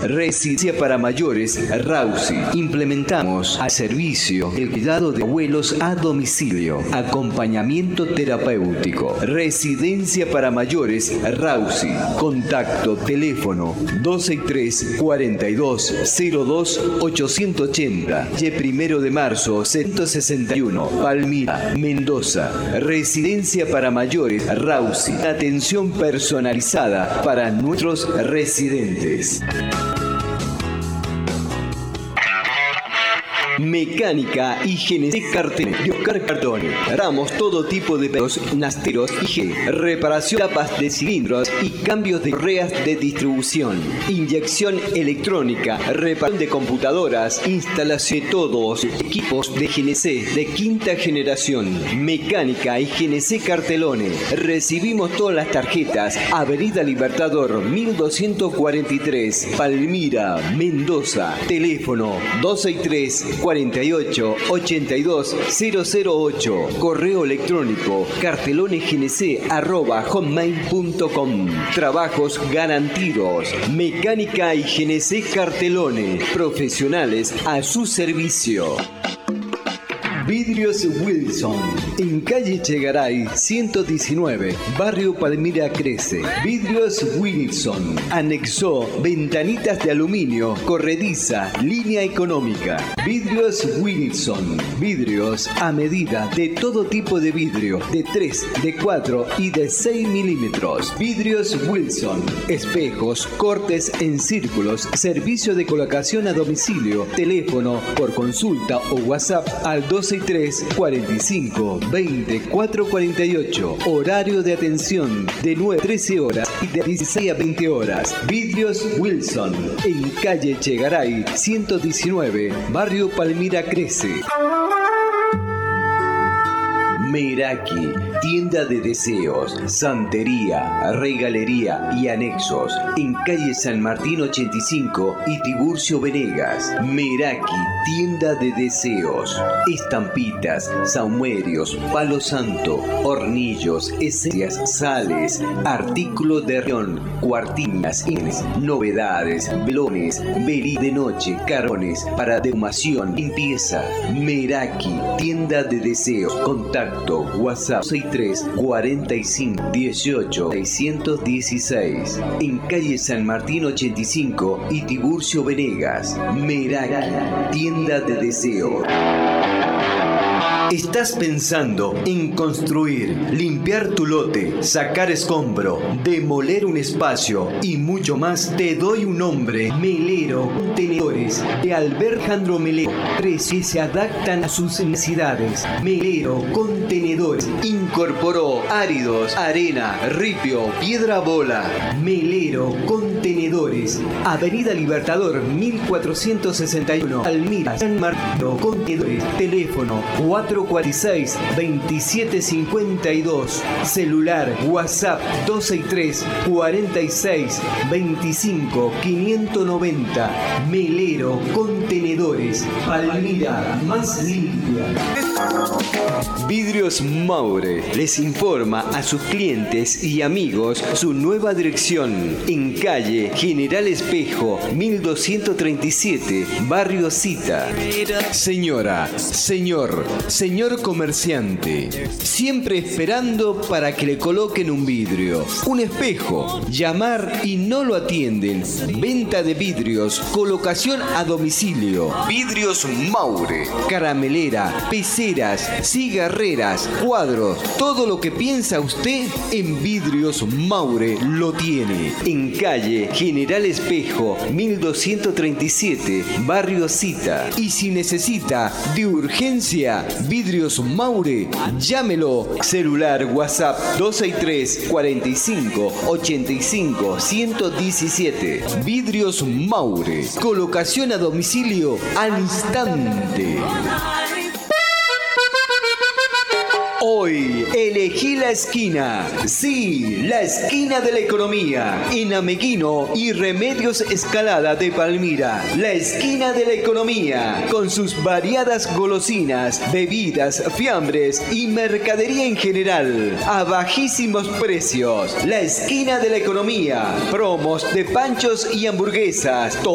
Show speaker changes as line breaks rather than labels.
Residencia para mayores Rausi. Implementamos al servicio el cuidado de abuelos a domicilio, acompañamiento terapéutico. Residencia para mayores Rausi. Contacto teléfono 263 42 02 880 y 1 de marzo 161 Palmira, Mendoza. Residencia para mayores Rausi. Atención personalizada para nuestros residentes. Mecánica y GNC Cartelones de Oscar Cardone. Damos todo tipo de perros, nasteros y G. Reparación de tapas de cilindros y cambios de correas de distribución. Inyección electrónica, reparación de computadoras, instalación de todos equipos de GNC de quinta generación. Mecánica y GNC Cartelones. Recibimos todas las tarjetas. Avenida Libertador 1243, Palmira, Mendoza. Teléfono 263 48 82 008. Correo electrónico cartelonesgnc@hotmail.com. Trabajos garantidos. Mecánica y GNC Cartelones. Profesionales a su servicio. Vidrios Wilson, en calle Chegaray 119, barrio Palmira Crece. Vidrios Wilson, anexó ventanitas de aluminio, corrediza, línea económica. Vidrios Wilson, vidrios a medida de todo tipo de vidrio, de 3, de 4 y de 6 milímetros. Vidrios Wilson, espejos, cortes en círculos, servicio de colocación a domicilio, teléfono por consulta o WhatsApp al 12 45 20 448. Horario de atención de 9 a 13 horas y de 16 a 20 horas. Vidrios Wilson, en calle Chegaray 119, barrio Palmira Crece. Meraki, tienda de deseos, santería, regalería y anexos, en calle San Martín 85 y Tiburcio Venegas. Meraki, tienda de deseos, estampitas, saumerios, palo santo, hornillos, esencias, sales, artículos de rión, cuartinas, novedades, velones, veli de noche, carbones para dehumación, limpieza. Meraki, tienda de deseos, contacto WhatsApp 63 45 18 616, en calle San Martín 85 y Tiburcio Venegas. Meraki, tienda de deseo. ¿Estás pensando en construir, limpiar tu lote, sacar escombro, demoler un espacio y mucho más? Te doy un nombre: Melero Contenedores, de Alberjandro Melero. Precios que se adaptan a sus necesidades. Melero Contenedores incorporó áridos, arena, ripio, piedra bola. Melero Contenedores, Avenida Libertador 1461, Palmira, San Martín. Contenedores, teléfono 446 2752, celular WhatsApp 263 46 25 590. Melero Contenedores, Palmira más limpia. Vidrios Maure les informa a sus clientes y amigos su nueva dirección en calle General Espejo 1237, barrio Cita. Señora, señor comerciante, siempre esperando para que le coloquen un vidrio, un espejo, llamar y no lo atienden. Venta de vidrios, colocación a domicilio. Vidrios Maure, caramelera, peceras, cigarreras, cuadros, todo lo que piensa usted en Vidrios Maure lo tiene. En calle General Espejo 1237, barrio Cita. Y si necesita de urgencia Vidrios Maure, llámelo. Celular WhatsApp 263 45 85 117. Vidrios Maure, colocación a domicilio al instante. Hoy elegí la esquina, sí, la esquina de la economía, en Ameguino y Remedios Escalada de Palmira. La esquina de la economía, con sus variadas golosinas, bebidas, fiambres y mercadería en general, a bajísimos precios. La esquina de la economía, promos de panchos y hamburguesas.